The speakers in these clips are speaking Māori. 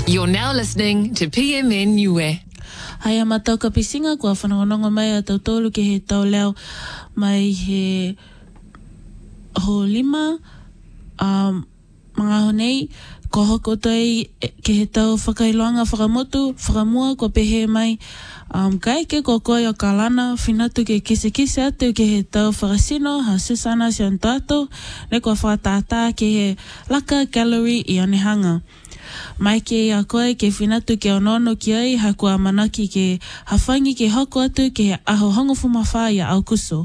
You're now listening to PMN Niue. Hai a matau ka pisinga kua whanongonongo mai a tautolu ke he tau leo mai he ho lima mga honei ko hoko tai ke he tau whakailoanga whakamotu whakamua kua pehe mai kai ke kokoi o kalana whinatu ke kise atu ke he tau whakasino ha Susana Siontato ne kua whakatata ke he Laka Gallery I Onehanga. Mai ke a koe ke whinatu ke onono ki ai ha kua manaki ke hawhangi ke hoko atu ke aho hongofu mawha I a Aukuso.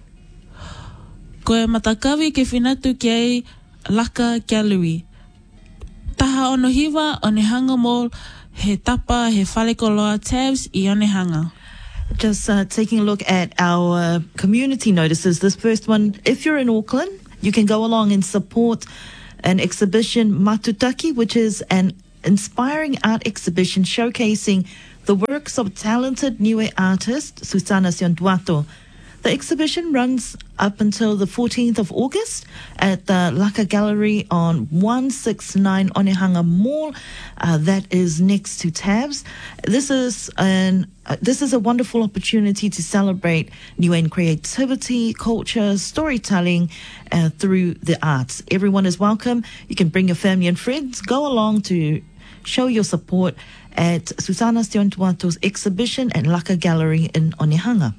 Koe matakawi ke whinatu ki ai Laka Gallery. Taha ono hiwa Onehanga Mall he tapa he whalekoloa tabs I Onehanga. Just taking a look at our community notices. This first one, if you're in Auckland, you can go along and support an exhibition, Matutaki, which is an inspiring art exhibition showcasing the works of talented Niue artist Susana Siontuato. The exhibition runs up until the 14th of August at the Laka Gallery on 169 Onehanga Mall. That is next to Tabs. This is a wonderful opportunity to celebrate Niuean creativity, culture, storytelling through the arts. Everyone is welcome. You can bring your family and friends. Go along to show your support at Susana Siontuato's exhibition at Laka Gallery in Onehanga.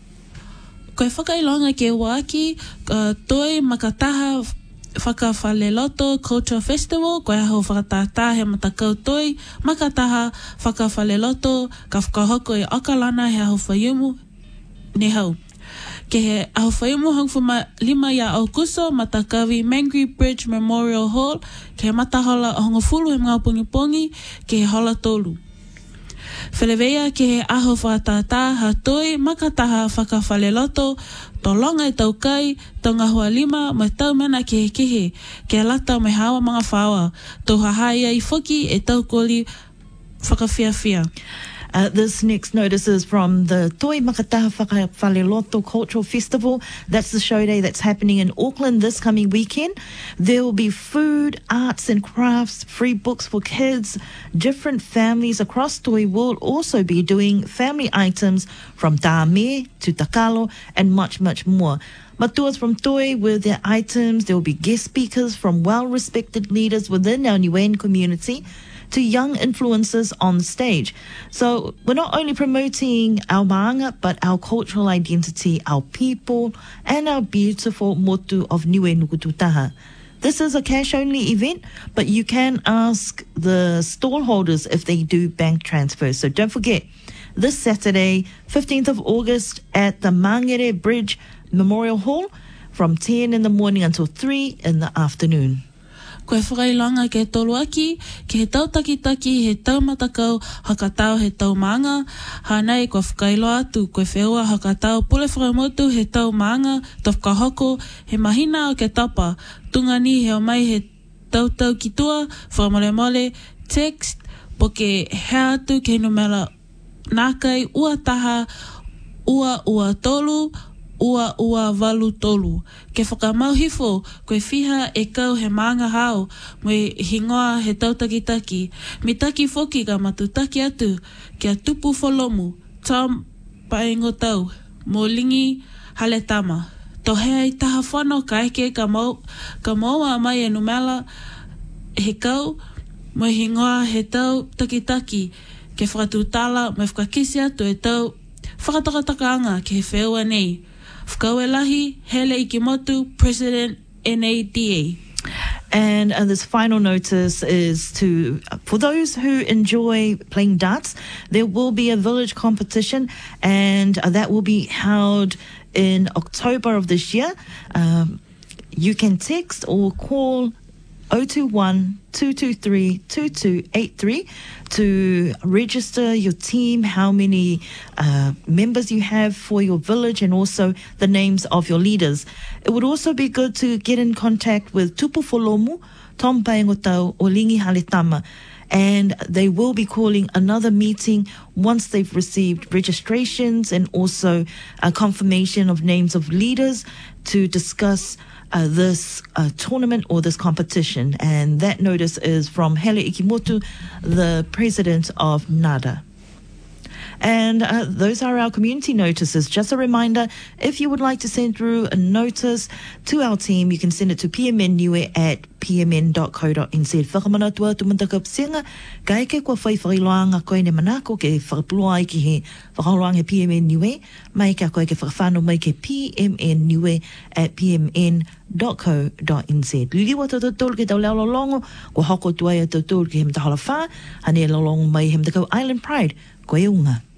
Koe whakailonga ke waki, toi makataha whakawhaleloto Culture Festival, koe aho whakatata he matakau toi, makataha whakawhaleloto ka whakahoko I Akalana he aho whaiumu ne hau. Ke he aho whaiumu hangfuma 5 ia Aukuso, matakawi Mangry Bridge Memorial Hall, ke he matahola o hongofulu he mga pongi ke he hola tolu. Whelewea ke he aho whātātā ha toi makataha whakawhaleloto to longa I tau kai, tau ngahua 5 mai tau mana ke he kehe, ke lata mai hawa mga whawa, tau hahai ai whoki e tau koli whakawhiawhia. This next notice is from the Toi Makataha Whakawhaleloto Cultural Festival. That's the show day that's happening in Auckland this coming weekend. There will be food, arts and crafts, free books for kids. Different families across Toi will also be doing family items from Tāme to Takalo and much, much more. Matuas from Toi with their items. There will be guest speakers from well-respected leaders within our Niuean community to young influencers on stage. So we're not only promoting our maanga, but our cultural identity, our people, and our beautiful motu of Niue Nukututaha. This is a cash-only event, but you can ask the stall holders if they do bank transfers. So don't forget, this Saturday, 15th of August, at the Mangere Bridge Memorial Hall, from 10 in the morning until 3 in the afternoon. Koe whakailanga ke tolu aki, ke he tau takitaki, he tau matakau, hakatau he tau maanga, hanei koe whakailo atu, koe wheua hakatau, pule whakamotu he tau maanga, to whakahoko, he mahina o ke tapa, tungani he o mai he tau ki tua, whakamole text, po ke he atu ke numera nākai, ua taha, ua tolu, ua walu tolu. Ke whakamauhifo, koe whiha e kau he maanga hao, moe hingoa he tautakitaki. Mi taki whoki ka matutaki atu, kia tupu wholomu, Tom Paengotau, mo lingi hale tama. To hea I taha whano ka eke ka maua mai e numela he kau, moe hingoa he tau takitaki, ke whakatutala, moe whakakisi atu e tau whakatakatakaanga ke he wheua nei. Whakauelahi, Hele Ikimotu, President NADA. And this final notice is for those who enjoy playing darts, there will be a village competition and that will be held in October of this year. You can text or call 021-223-2283 to register your team, how many members you have for your village, and also the names of your leaders. It would also be good to get in contact with Tupu Wholomu, Tom Paengotau, or Lingi Haletama, and they will be calling another meeting once they've received registrations and also a confirmation of names of leaders to discuss this tournament or this competition. And that notice is from Hele Ikimotu, the president of NADA. And those are our community notices. Just a reminder, if you would like to send through a notice to our team, you can send it to pmnniue@pmn.co.nz. Whakamanatua tumantaka psinga, kai ke kua whaiwhailoanga koe ne manako ke whakapulua ai ki he whakaloanga he PMN Niue, mai ka koe ke whakawhano mai ke pmnniue@pmn.co.nz. Liwa to tōl ke tau leo lolongo, ko hoko tuai a tōl ke he mtahala whā, hane lolongo mai he mtakau Island Pride, koe unga.